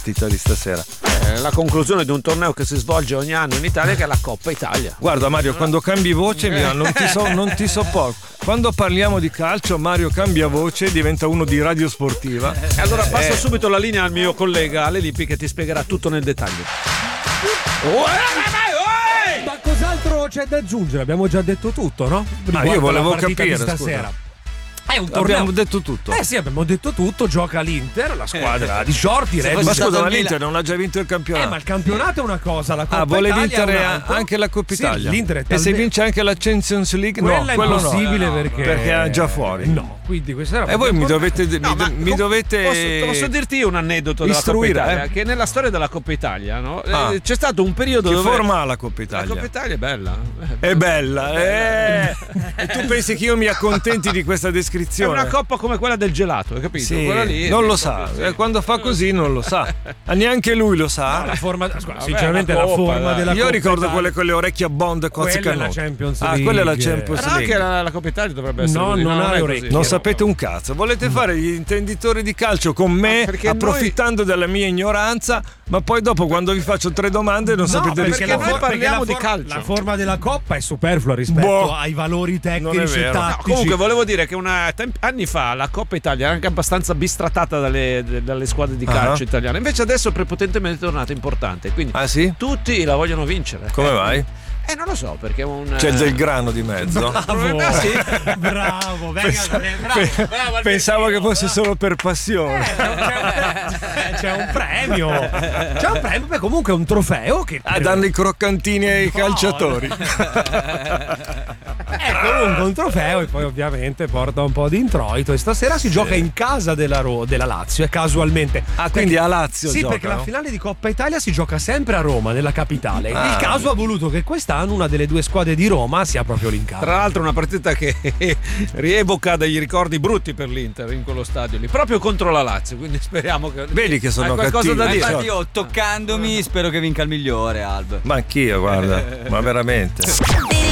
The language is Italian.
partita di stasera? La conclusione di un torneo che si svolge ogni anno in Italia, che è la Coppa Italia. Guarda Mario, quando cambi voce non ti sopporto. Quando parliamo di calcio Mario cambia voce e diventa uno di Radio Sportiva. Allora passo subito la linea al mio collega Ale Lippi, che ti spiegherà tutto nel dettaglio. Ma cos'altro c'è da aggiungere? Abbiamo già detto tutto, no? Io volevo la partita capire di stasera. scusa. È un torneo. Abbiamo detto tutto. Sì, abbiamo detto tutto. Gioca l'Inter, la squadra di Shorty. Ma scusa, ma l'Inter non ha già vinto il campionato? Ma il campionato è una cosa, la Coppa vuole Italia vincere è un altro. anche la Coppa Italia. Sì, l'Inter è e se vince anche la Champions League? No, quella è quello impossibile no. perché è già fuori. No, quindi questa era. E voi mi dovete posso dirti un aneddoto della Coppa Italia? Che nella storia della Coppa Italia, no? C'è stato un periodo che dove forma ha la Coppa Italia? La Coppa Italia è bella. È bella. E tu pensi che io mi accontenti di questa descrizione? È una coppa come quella del gelato, hai capito? Sì, quella lì non lo sa. Quando fa così non lo sa. Neanche lui lo sa. La forma, sinceramente, la forma della Io Coppa ricordo Italia. quelle con le orecchie a Bond e cozze Quella è la canotte. Champions League. Quella è la Champions Però League. anche la Coppa Italia dovrebbe essere così. Non ha è orecchie. così. Non sapete un cazzo. Volete fare gli intenditori di calcio con me, approfittando della mia ignoranza, ma poi dopo quando vi faccio 3 domande non sapete rispondere. Noi parliamo di calcio. La forma della Coppa è superflua rispetto ai valori tecnici e tattici. Comunque volevo dire che anni fa la Coppa Italia era anche abbastanza bistrattata dalle squadre di calcio italiane. Invece adesso prepotentemente è tornata importante. Quindi tutti la vogliono vincere. Come mai? Non lo so, perché c'è del grano di mezzo. Bravo, Pensavo che fosse solo per passione. C'è un premio. Beh, comunque è un trofeo che danno i croccantini ai calciatori. È comunque un trofeo e poi ovviamente porta un po' di introito. E stasera si gioca in casa della Lazio, e casualmente. Quindi a Lazio sì, gioca, perché la finale di Coppa Italia si gioca sempre a Roma, nella capitale. Il caso ha voluto che quest'anno una delle 2 squadre di Roma sia proprio l'Inter. Tra l'altro una partita che rievoca degli ricordi brutti per l'Inter in quello stadio lì, proprio contro la Lazio, quindi speriamo che vedi che sono qualcosa cattivi. da dire. Infatti io toccandomi spero che vinca il migliore, Alb. Ma anch'io, guarda, ma veramente.